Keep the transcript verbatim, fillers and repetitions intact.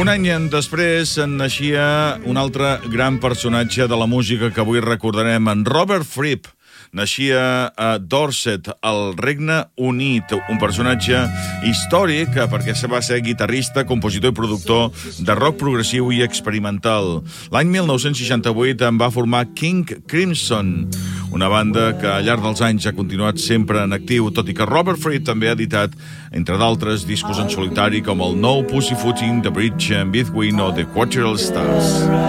Un any després naixia un altre gran personatge de la música que avui recordarem, en Robert Fripp. Naixia a Dorset, al Regne Unit, un personatge històric perquè va ser guitarrista, compositor i productor de rock progressiu i experimental. L'any mil nou-cents seixanta-vuit en va formar King Crimson, una banda que al llarg dels anys ha continuat sempre en actiu, tot i que Robert Fripp també ha editat, entre d'altres, discos en solitari com el No Pussyfooting, The Bridge Between o The Quarter Stars.